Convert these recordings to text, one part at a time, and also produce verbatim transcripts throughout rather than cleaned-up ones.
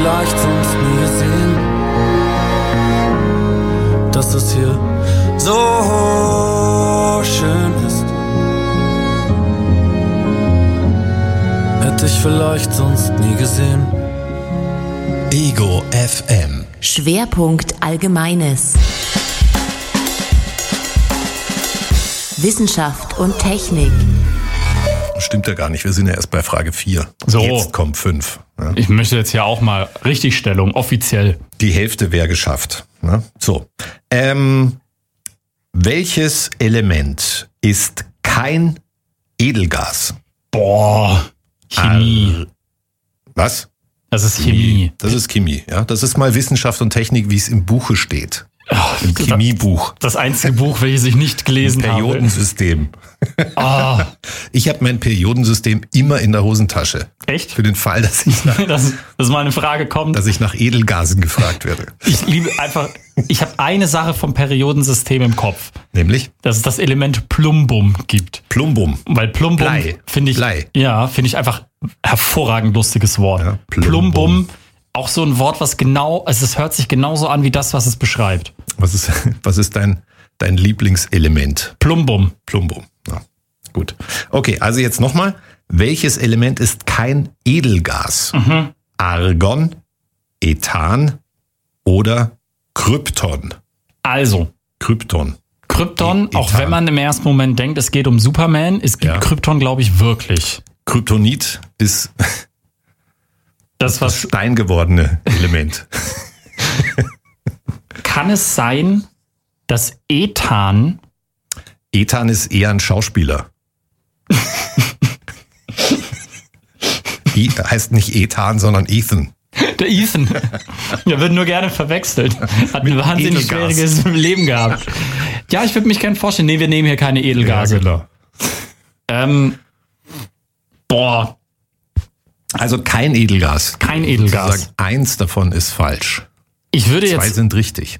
vielleicht sonst nie gesehen, dass es hier so schön ist. Hätte ich vielleicht sonst nie gesehen. Ego F M. Schwerpunkt Allgemeines. Wissenschaft und Technik. Stimmt ja gar nicht, wir sind ja erst bei Frage vier. So. Jetzt kommt fünf. Ja. Ich möchte jetzt ja auch mal Richtigstellung, offiziell. Die Hälfte wäre geschafft. Ne? So. Ähm, welches Element ist kein Edelgas? Boah, Chemie. Al- Was? Das ist Chemie. Das ist Chemie, ja. Das ist mal Wissenschaft und Technik, wie es im Buche steht. Ach, Im Chemiebuch. Das einzige Buch, welches ich nicht gelesen habe. Periodensystem. Ah. Ich habe mein Periodensystem immer in der Hosentasche. Echt? Für den Fall, dass ich nach, Dass, dass mal eine Frage kommt. dass ich nach Edelgasen gefragt werde. Ich liebe einfach, ich habe eine Sache vom Periodensystem im Kopf. Nämlich? Dass es das Element Plumbum gibt. Plumbum. Weil Plumbum Blei. finde ich, Blei. ja, finde ich einfach hervorragend lustiges Wort. Ja, Plumbum. Plumbum, auch so ein Wort, was genau, also es hört sich genauso an wie das, was es beschreibt. Was ist, was ist dein, dein Lieblingselement? Plumbum. Plumbum. Ja, gut. Okay, also jetzt nochmal. Welches Element ist kein Edelgas? Mhm. Argon, Ethan oder Krypton? Also, Krypton. Krypton, E- auch Ethan. wenn man im ersten Moment denkt, es geht um Superman, es gibt Ja. Krypton, glaube ich, wirklich. Kryptonit ist Das, das was steingewordene Element. kann es sein, dass Ethan Ethan ist eher ein Schauspieler. I, heißt nicht Ethan, sondern Ethan. Der Ethan. Der wird nur gerne verwechselt. Hat ein wahnsinnig Edelgas. schwieriges Leben gehabt. Ja, ich würde mich gerne vorstellen. Nee, wir nehmen hier keine Edelgase. genau. Ähm, boah, Also kein Edelgas. kein Edelgas. Sozusagen eins davon ist falsch. Ich würde Zwei jetzt. sind richtig.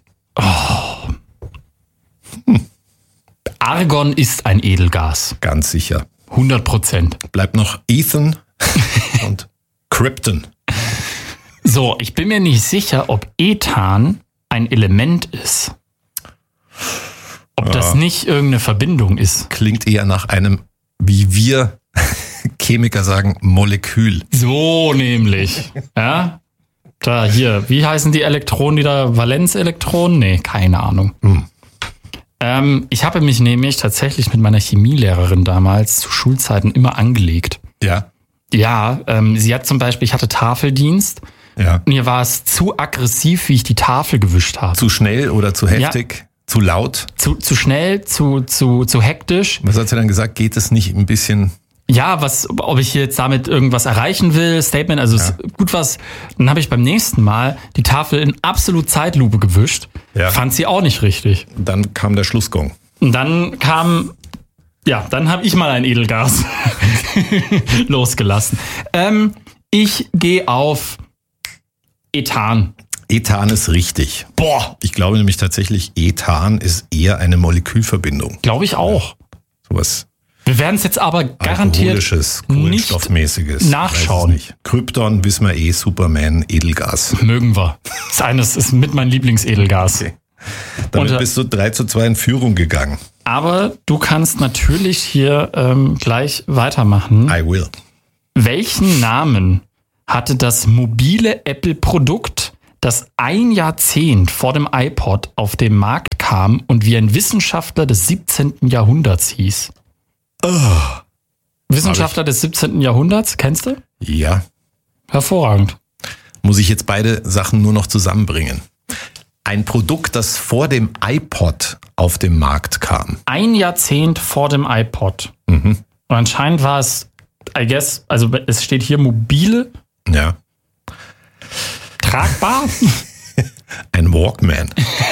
Argon ist ein Edelgas. Ganz sicher. hundert Prozent. Bleibt noch Ethan und Krypton. So, ich bin mir nicht sicher, ob Ethan ein Element ist. Ob das nicht irgendeine Verbindung ist. Klingt eher nach einem, wie wir Chemiker sagen, Molekül. So nämlich. Ja? Da, hier, wie heißen die Elektronen, die da Valenzelektronen? Nee, keine Ahnung. Hm. Ähm, ich habe mich nämlich tatsächlich mit meiner Chemielehrerin damals zu Schulzeiten immer angelegt. Ja, Ja, ähm, sie hat zum Beispiel, ich hatte Tafeldienst. ja. Mir war es zu aggressiv, wie ich die Tafel gewischt habe. Zu schnell oder zu heftig? Zu laut? Zu, zu schnell, zu, zu, zu hektisch. Was hat sie dann gesagt? Geht es nicht ein bisschen? Ja, was, ob ich jetzt damit irgendwas erreichen will, Statement, also Ja. ist gut was. Dann habe ich beim nächsten Mal die Tafel in absolut Zeitlupe gewischt. Ja. Fand sie auch nicht richtig. Dann kam der Schlussgong. Und dann kam, ja, dann habe ich mal ein Edelgas losgelassen. Ähm, ich gehe auf Ethan. Ethan ist richtig. Boah, Ich glaube nämlich tatsächlich, Ethan ist eher eine Molekülverbindung. glaube ich auch. Sowas Wir werden es jetzt aber garantiert alkoholisches, nicht kohlenstoffmäßiges. nachschauen. Weiß es nicht. Krypton wissen wir eh, Superman, Edelgas. mögen wir. Das eine ist ist mit mein Lieblingsedelgas. Okay. Damit Und, äh, bist du drei zu zwei in Führung gegangen. Aber du kannst natürlich hier ähm, gleich weitermachen. I will. Welchen Namen hatte das mobile Apple-Produkt, das ein Jahrzehnt vor dem iPod auf den Markt kam und wie ein Wissenschaftler des siebzehnten Jahrhunderts hieß? Wissenschaftler des siebzehnten Jahrhunderts, kennst du? Ja. Hervorragend. Muss ich jetzt beide Sachen nur noch zusammenbringen. Ein Produkt, das vor dem iPod auf den Markt kam. Ein Jahrzehnt vor dem iPod. Mhm. Und anscheinend war es, I guess, also es steht hier mobile, Ja. tragbar. Ein Walkman.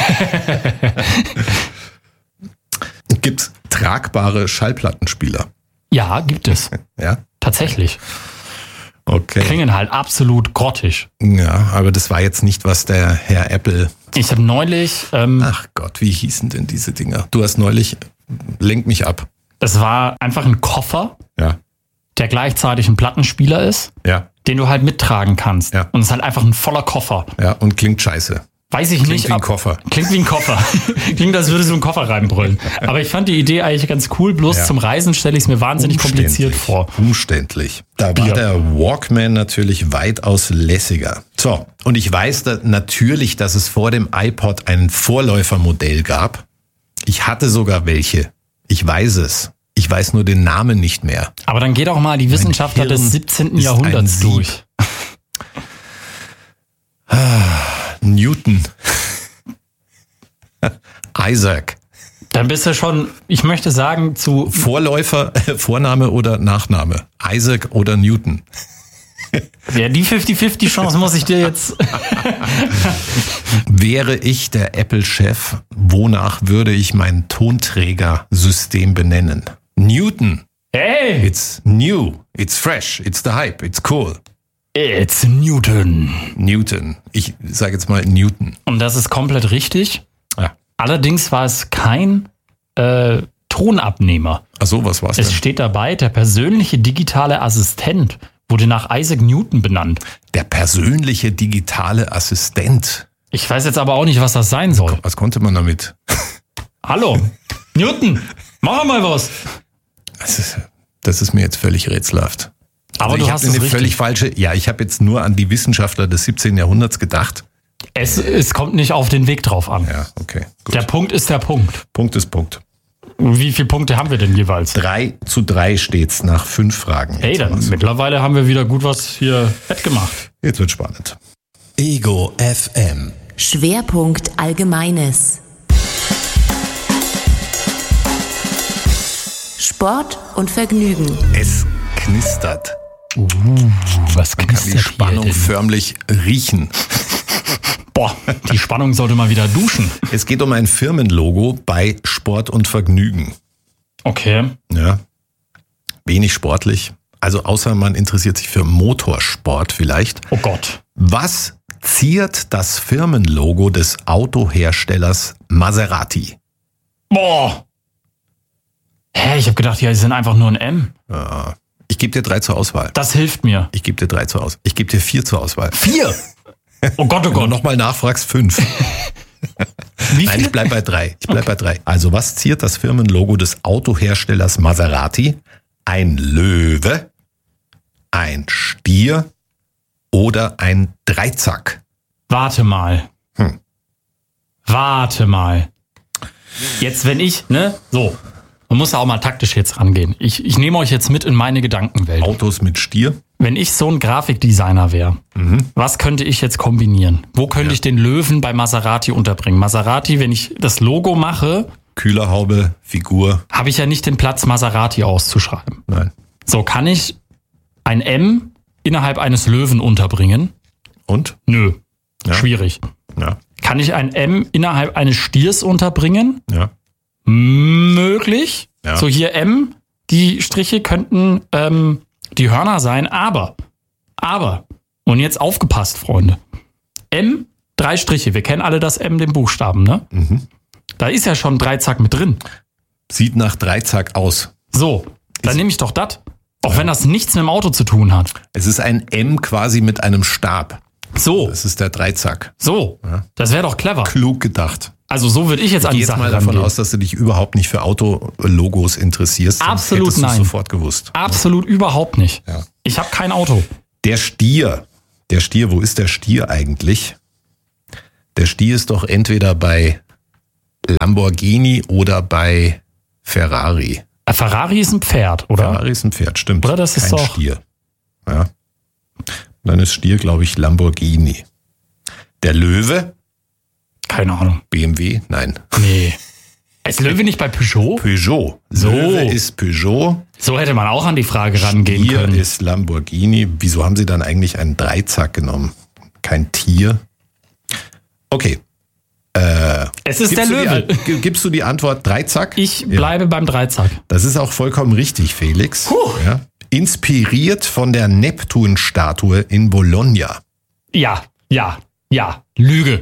Gibt's tragbare Schallplattenspieler? Ja, gibt es. Ja. Tatsächlich. Okay. Klingen halt absolut grottig. Ja, aber das war jetzt nicht, was der Herr Apple. Ich habe neulich, ähm, Ach Gott, wie hießen denn diese Dinger? Du hast neulich, lenk mich ab. das war einfach ein Koffer, Ja. der gleichzeitig ein Plattenspieler ist. Ja. den du halt mittragen kannst. Ja. Und es ist halt einfach ein voller Koffer. Ja, und klingt scheiße. Weiß ich Klingt nicht. wie ein ab- Koffer. Klingt wie ein Koffer. Klingt, als würde so ein Koffer reinbrüllen. Aber ich fand die Idee eigentlich ganz cool. Bloß Ja. zum Reisen stelle ich es mir wahnsinnig kompliziert vor. Umständlich. Da war Bier. der Walkman natürlich weitaus lässiger. So, und ich weiß da natürlich, dass es vor dem iPod ein Vorläufermodell gab. Ich hatte sogar welche. Ich weiß es. Ich weiß nur den Namen nicht mehr. Aber dann geht auch mal die Wissenschaftler Hirn des siebzehnten ist Jahrhunderts ein Sieb. durch. Newton. Isaac. Dann bist du schon, ich möchte sagen, zu Vorläufer, äh, Vorname oder Nachname? Isaac oder Newton? ja, die fünfzig fünfzig Chance muss ich dir jetzt. Wäre ich der Apple-Chef, wonach würde ich mein Tonträgersystem benennen? Newton. Hey, It's new. It's fresh. It's the hype. It's cool. it's Newton. Newton. Ich sage jetzt mal Newton. Und das ist komplett richtig. Ja. Allerdings war es kein äh, Tonabnehmer. Ach so, was war's Es denn? steht dabei, der persönliche digitale Assistent wurde nach Isaac Newton benannt. Der persönliche digitale Assistent. Ich weiß jetzt aber auch nicht, was das sein soll. Was konnte man damit? Hallo, Newton, mach mal was. Das ist, das ist mir jetzt völlig rätselhaft. Aber Also du ich hast habe es eine richtig. völlig falsche. Ja, ich habe jetzt nur an die Wissenschaftler des siebzehnten Jahrhunderts gedacht. Es, es kommt nicht auf den Weg drauf an. Ja, okay. Gut. Der Punkt ist der Punkt. Punkt ist Punkt. Wie viele Punkte haben wir denn jeweils? Drei zu drei steht's nach fünf Fragen. Hey, Jetzt dann war's. mittlerweile haben wir wieder gut was hier wettgemacht. Jetzt wird spannend. Ego F M. Schwerpunkt Allgemeines. Sport und Vergnügen. Es knistert. Was Kann die Spannung förmlich riechen. Boah, die Spannung sollte mal wieder duschen. Es geht um ein Firmenlogo bei Sport und Vergnügen. Okay. Ja. Wenig sportlich. Also außer man interessiert sich für Motorsport vielleicht. Oh Gott. Was ziert das Firmenlogo des Autoherstellers Maserati? Boah. Hä, ich habe gedacht, ja, die sind einfach nur ein M. Ich gebe dir drei zur Auswahl. Das hilft mir. Ich gebe dir drei zur Auswahl. Ich gebe dir vier zur Auswahl. Vier? Oh Gott, oh Wenn du Gott. nochmal nachfragst, fünf. Wie Nein, viel? ich bleib bei drei. Ich bleib bei drei. Also was ziert das Firmenlogo des Autoherstellers Maserati? Ein Löwe, ein Stier oder ein Dreizack? Warte mal. Hm. Warte mal. Jetzt, wenn ich, ne, so. Man muss da auch mal taktisch jetzt rangehen. Ich, ich nehme euch jetzt mit in meine Gedankenwelt. Autos mit Stier? Wenn ich so ein Grafikdesigner wäre, was könnte ich jetzt kombinieren? Wo könnte Ja. ich den Löwen bei Maserati unterbringen? Maserati, wenn ich das Logo mache, Kühlerhaube, Figur? habe ich ja nicht den Platz, Maserati auszuschreiben. Nein. So, kann ich ein M innerhalb eines Löwen unterbringen? Und? Nö. Ja. Schwierig. Ja. Kann ich ein M innerhalb eines Stiers unterbringen? Ja. Möglich. Ja. So hier M, die Striche könnten ähm, die Hörner sein, aber, aber, und jetzt aufgepasst, Freunde. M, drei Striche. Wir kennen alle das M, den Buchstaben, ne? Mhm. Da ist ja schon Dreizack mit drin. Sieht nach Dreizack aus. So, dann nehme ich doch das. Auch wenn das nichts mit dem Auto zu tun hat. Es ist ein M quasi mit einem Stab. So, Das ist der Dreizack. so. Das wäre doch clever. Klug gedacht. Also so würde ich jetzt Ich an gehe die jetzt Sache mal davon rangehen. aus, dass du dich überhaupt nicht für Autologos interessierst. sonst Absolut hättest du es nein. sofort gewusst. Absolut überhaupt nicht. Ja. Ich habe kein Auto. Der Stier. Der Stier, wo ist der Stier eigentlich? Der Stier ist doch entweder bei Lamborghini oder bei Ferrari. Äh, Ferrari ist ein Pferd, oder? Ferrari ist ein Pferd, stimmt. Oder das ist Kein doch- Stier. Ja. Dann ist Stier, glaube ich, Lamborghini. Der Löwe? Keine Ahnung. B M W? Nein. Nee. Ist Löwe nicht bei Peugeot? Peugeot. So. Löwe ist Peugeot. So hätte man auch an die Frage rangehen Stier können. ist Lamborghini. Wieso haben sie dann eigentlich einen Dreizack genommen? Kein Tier. Okay. Äh, Es ist der gibst, du Löwe. die, An- gibst du die Antwort Dreizack? Ich Ja. bleibe beim Dreizack. Das ist auch vollkommen richtig, Felix. Ja. Inspiriert von der Neptun-Statue in Bologna. Ja, ja, ja. Lüge.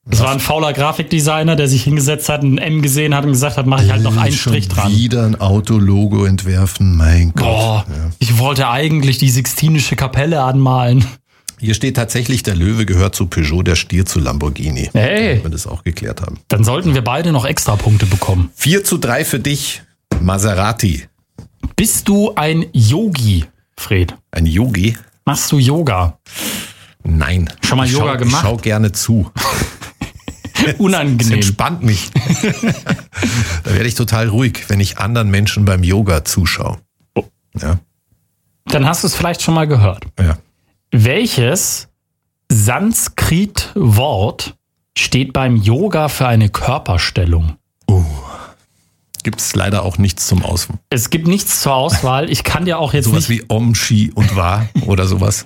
Das war ein fauler Grafikdesigner, der sich hingesetzt hat, ein M gesehen hat und gesagt hat, mache ich halt noch einen Schon Strich dran. wieder ein Autologo entwerfen, mein Gott. Boah, Ja. ich wollte eigentlich die Sixtinische Kapelle anmalen. Hier steht tatsächlich, der Löwe gehört zu Peugeot, der Stier zu Lamborghini. Hey. Damit wir das auch geklärt haben. Dann sollten wir beide noch extra Punkte bekommen. vier zu drei für dich, Maserati. Bist du ein Yogi, Fred? Ein Yogi? Machst du Yoga? Nein. Schon mal ich Yoga schau, gemacht? Ich schau gerne zu. Das Unangenehm. entspannt mich. Da werde ich total ruhig, wenn ich anderen Menschen beim Yoga zuschaue. Oh. Ja, Dann hast du es vielleicht schon mal gehört. ja. Welches Sanskrit-Wort steht beim Yoga für eine Körperstellung? Gibt es leider auch nichts zum Auswahl. Es gibt nichts zur Auswahl. Ich kann dir auch jetzt Sowas nicht... wie Om, Shi und Wa oder sowas.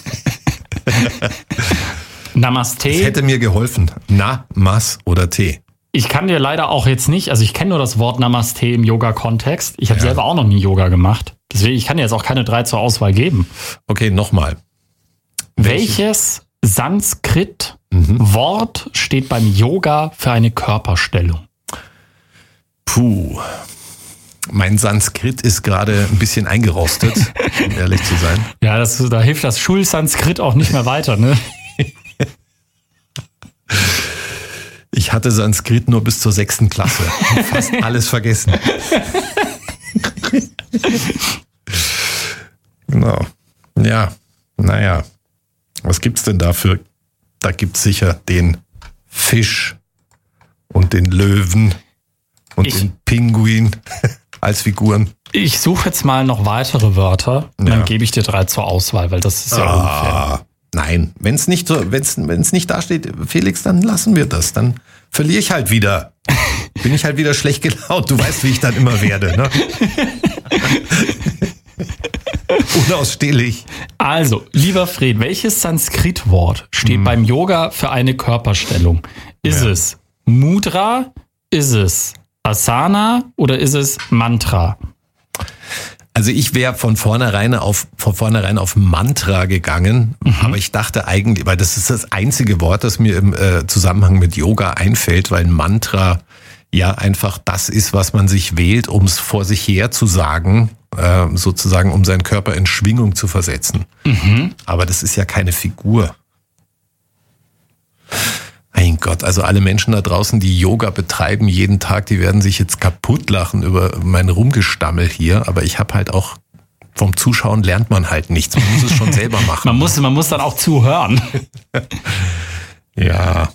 Namaste. Das hätte mir geholfen. Na, Mas oder T. Ich kann dir leider auch jetzt nicht, also ich kenne nur das Wort Namaste im Yoga-Kontext. Ich habe Ja. selber auch noch nie Yoga gemacht. Deswegen, ich kann dir jetzt auch keine drei zur Auswahl geben. Okay, nochmal. Welches Sanskrit-Wort steht beim Yoga für eine Körperstellung? Puh. Mein Sanskrit ist gerade ein bisschen eingerostet, um ehrlich zu sein. Ja, das, da hilft das Schulsanskrit auch nicht mehr weiter, ne? Ich hatte Sanskrit nur bis zur sechsten Klasse. Fast alles vergessen. Genau. Ja, naja. Was gibt's denn dafür? Da gibt's sicher den Fisch und den Löwen und Ich- den Pinguin als Figuren. Ich suche jetzt mal noch weitere Wörter und Ja. dann gebe ich dir drei zur Auswahl, weil das ist ja unfair. Ah, nein, wenn es nicht so, wenn's, wenn's nicht da steht, Felix, dann lassen wir das. Dann verliere ich halt wieder. Bin ich halt wieder schlecht gelaunt. Du weißt, wie ich dann immer werde, ne? Unausstehlich. Also, lieber Fred, welches Sanskrit-Wort steht beim Yoga für eine Körperstellung? Ist Ja. es Mudra, ist es Asana oder ist es Mantra? Also ich wäre von vornherein auf von vornherein auf Mantra gegangen, aber ich dachte eigentlich, weil das ist das einzige Wort, das mir im äh, Zusammenhang mit Yoga einfällt, weil ein Mantra ja einfach das ist, was man sich wählt, um es vor sich her zu sagen, äh, sozusagen, um seinen Körper in Schwingung zu versetzen. Aber das ist ja keine Figur. Mein Gott, also alle Menschen da draußen, die Yoga betreiben jeden Tag, die werden sich jetzt kaputt lachen über mein Rumgestammel hier. Aber ich habe halt auch, vom Zuschauen lernt man halt nichts. Man muss es schon selber machen. Man muss, man muss dann auch zuhören. Ja.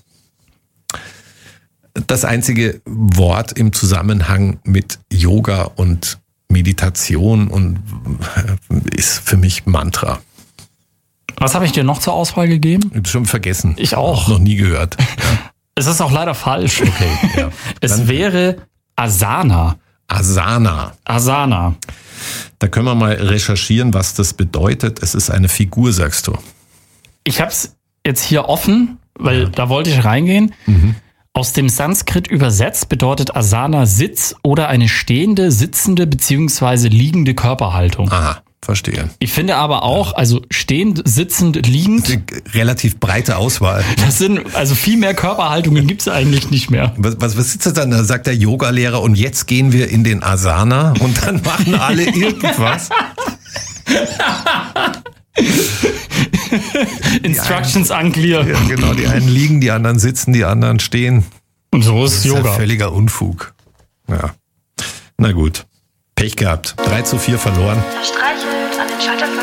Das einzige Wort im Zusammenhang mit Yoga und Meditation und ist für mich Mantra. Was habe ich dir noch zur Auswahl gegeben? Ich habe schon vergessen. Ich auch. Noch nie gehört. Es ist auch leider falsch. Okay. Ja. Es Dann wäre Asana. Asana. Asana. Da können wir mal recherchieren, was das bedeutet. Es ist eine Figur, sagst du. Ich habe es jetzt hier offen, weil da wollte ich reingehen. Aus dem Sanskrit übersetzt bedeutet Asana Sitz oder eine stehende, sitzende beziehungsweise liegende Körperhaltung. Aha, verstehe. Ich finde aber auch, also stehend, sitzend, liegend, Relativ breite Auswahl. das sind, also viel mehr Körperhaltungen gibt es eigentlich nicht mehr. Was, was, was sitzt dann? Da sagt der Yogalehrer, und jetzt gehen wir in den Asana und dann machen alle irgendwas. Instructions unclear. Ja, genau, die einen liegen, die anderen sitzen, die anderen stehen. Und so ist Das ist ja Yoga. völliger Unfug. Ja. Na gut. Pech gehabt. drei zu vier verloren. Streichelt an den Schalterflächen